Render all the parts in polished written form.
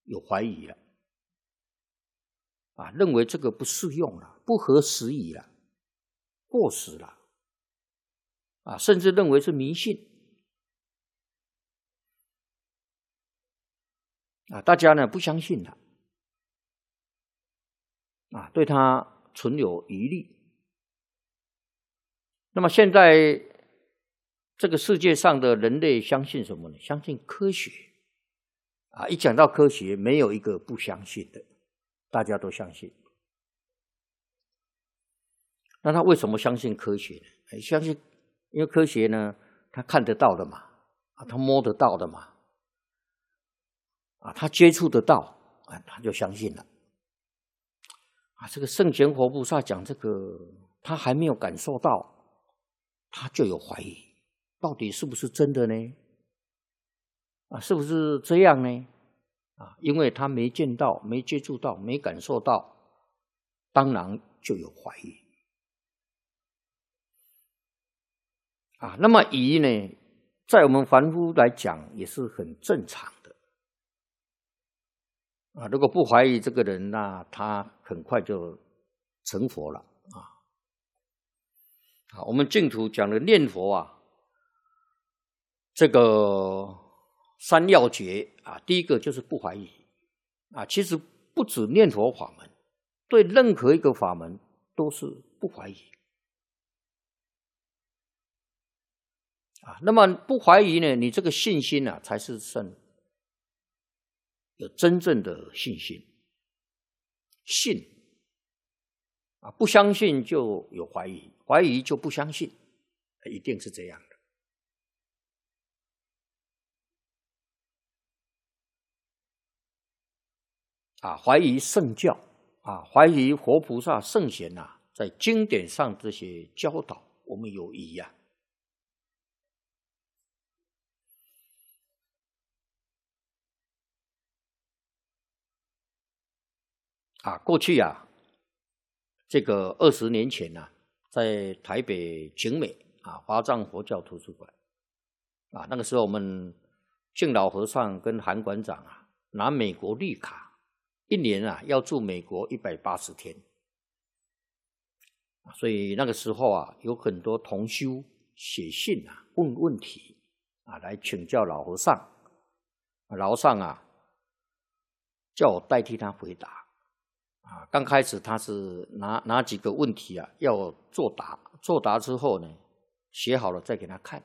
有怀疑了，认为这个不适用了，不合时宜了，过时了，甚至认为是迷信。大家呢不相信了，对他存有疑虑。那么现在这个世界上的人类相信什么呢？相信科学。一讲到科学，没有一个不相信的，大家都相信。那他为什么相信科学呢？相信，因为科学呢，他看得到的嘛，他摸得到的嘛，他接触得到，他就相信了。这个圣贤活菩萨讲这个，他还没有感受到，他就有怀疑，到底是不是真的呢？是不是这样呢？因为他没见到，没接触到，没感受到，当然就有怀疑。那么疑呢，在我们凡夫来讲也是很正常的。如果不怀疑这个人，那他很快就成佛了。我们净土讲的念佛这个三要诀第一个就是不怀疑其实不止念佛法门，对任何一个法门都是不怀疑那么不怀疑呢，你这个信心才是有真正的信心。信不相信就有怀疑，怀疑就不相信，一定是这样的。怀疑圣教怀疑活菩萨圣贤在经典上这些教导，我们有疑过去这个20年前在台北景美华藏佛教图书馆那个时候我们净老和尚跟韩馆长拿美国绿卡，1年要住美国180天，所以那个时候有很多同修写信问问题来请教老和尚，老和尚叫我代替他回答刚开始他是拿几个问题要作答，作答之后呢，写好了再给他看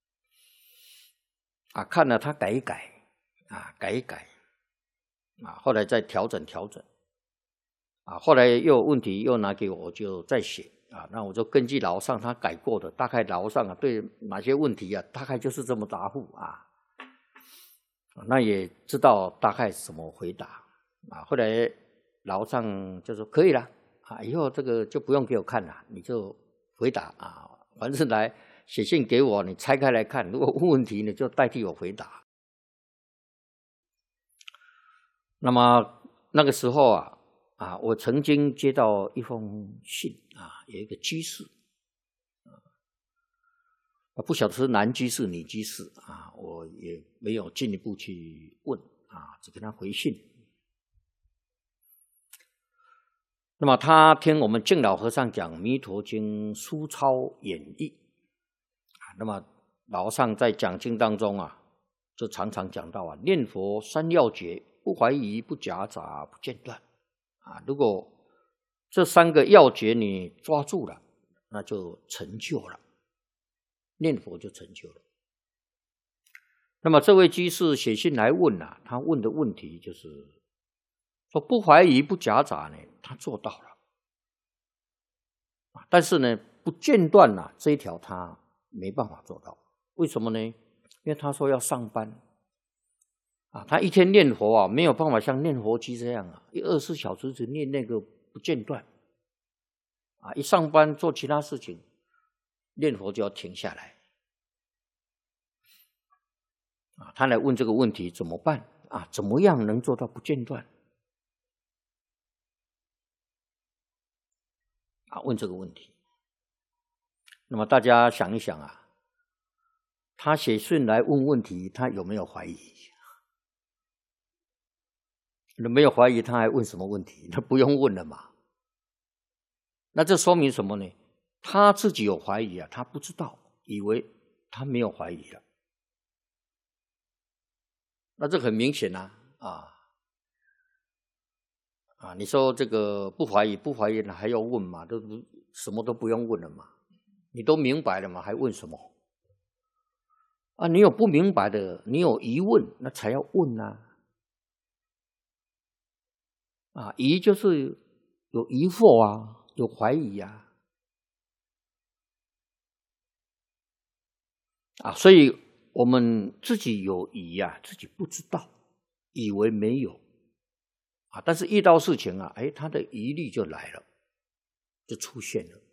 看了他改一改改一改后来再调整后来又有问题又拿给我就再写那我就根据老和尚他改过的，大概老和尚对哪些问题大概就是这么答复那也知道大概怎么回答后来老和尚就说可以了以后这个就不用给我看了，你就回答反正来写信给我，你拆开来看，如果问问题你就代替我回答。那么那个时候我曾经接到一封信有一个居士不晓得是男居士女居士我也没有进一步去问只跟他回信。那么他听我们净老和尚讲《弥陀经》书抄演绎那么老和尚在讲经当中就常常讲到念佛三要诀，不怀疑，不夹杂，不间断如果这3个要诀你抓住了，那就成就了，念佛就成就了。那么这位居士写信来问他问的问题就是说不怀疑不夹杂呢，他做到了但是呢不间断这一条他没办法做到。为什么呢？因为他说要上班他一天念佛没有办法像念佛机这样24小时只念那个不间断一上班做其他事情念佛就要停下来他来问这个问题怎么办怎么样能做到不间断问这个问题。那么大家想一想他写信来问问题，他有没有怀疑？ 那没有怀疑，他还问什么问题？那不用问了嘛。那这说明什么呢？他自己有怀疑啊，他不知道，以为他没有怀疑了。那这很明显啊，你说这个不怀疑呢，还要问嘛？都什么都不用问了嘛，你都明白了嘛，还问什么？你有不明白的，你有疑问，那才要问啊。疑就是有疑惑啊，有怀疑啊。所以我们自己有疑啊，自己不知道，以为没有但是遇到事情啊，他的疑虑就来了，就出现了。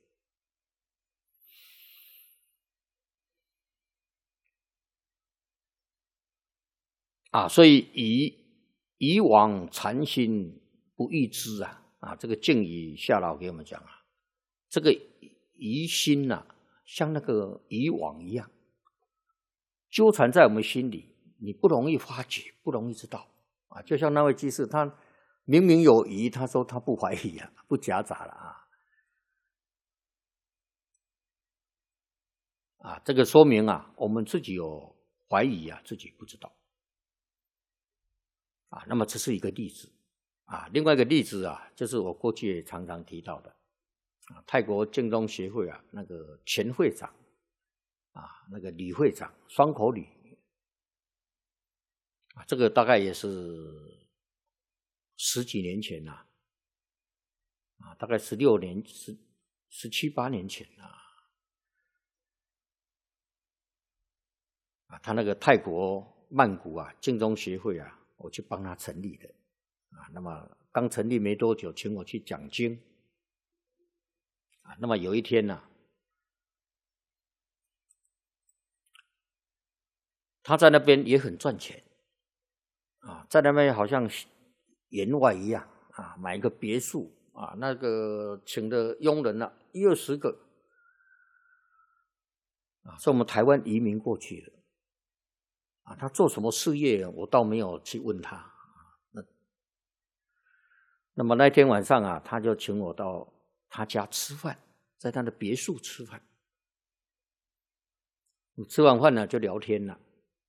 所以疑往禅心不异之这个净语下老给我们讲这个疑心像那个疑网一样，纠缠在我们心里，你不容易发觉，不容易知道就像那位居士，他明明有疑，他说他不怀疑了，不夹杂了这个说明我们自己有怀疑自己不知道那么这是一个例子另外一个例子就是我过去也常常提到的泰国净宗协会那个前会长那个李会长，双口吕这个大概也是10几年前大概16年17、18年前他那个泰国曼谷净宗协会我去帮他成立的那么刚成立没多久，请我去讲经那么有一天他在那边也很赚钱在那边好像员外一样买一个别墅那个请的佣人1、20个是我们台湾移民过去的他做什么事业我倒没有去问他那么那天晚上他就请我到他家吃饭，在他的别墅吃饭。吃完饭就聊天了。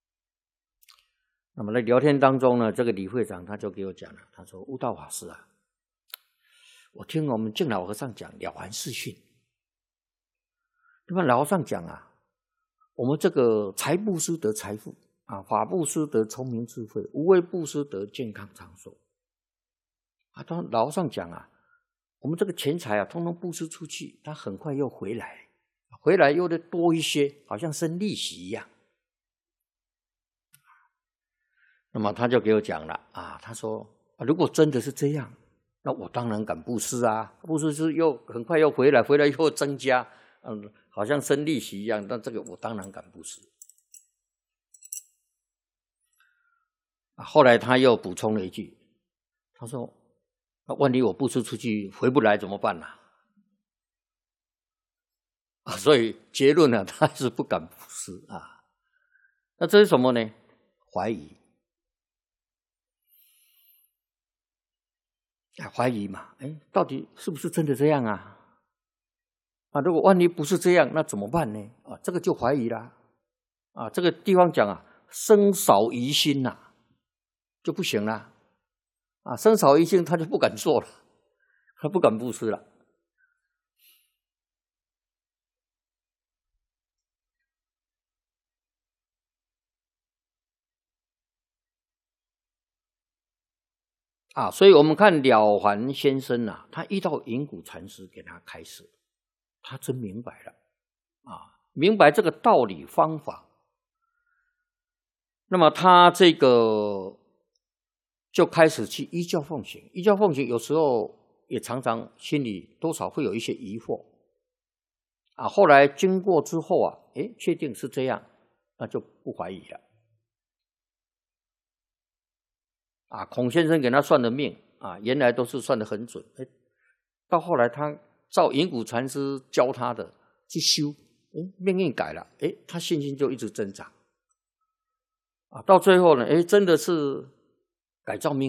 那么在聊天当中呢，这个李会长他就给我讲了，他说：“悟道法师我听我们净老和尚讲了凡四训，那么老和尚讲我们这个财布施得财富法布施得聪明智慧，无为布施得健康长寿。他老和尚讲我们这个钱财通通布施出去，他很快又回来，回来又得多一些，好像生利息一样。”那么他就给我讲了他说如果真的是这样，那我当然敢布施布施是又很快又回来，回来又增加，好像生利息一样，但这个我当然敢布施。后来他又补充了一句，他说：“那万一我布施出去回不来怎么办所以结论他是不敢布施那这是什么呢？怀疑。怀疑嘛，到底是不是真的这样如果万一不是这样，那怎么办呢？这个就怀疑啦。这个地方讲生少疑心就不行了。生少疑心他就不敢做了，他不敢布施了。所以我们看了凡先生他遇到云谷禅师给他开示，他真明白了明白这个道理方法。那么他这个就开始去依教奉行，依教奉行有时候也常常心里多少会有一些疑惑后来经过之后确定是这样，那就不怀疑了。孔先生给他算的命原来都是算得很准，到后来他照云谷禅师教他的去修，命运改了，他信心就一直增长到最后呢，真的是改造命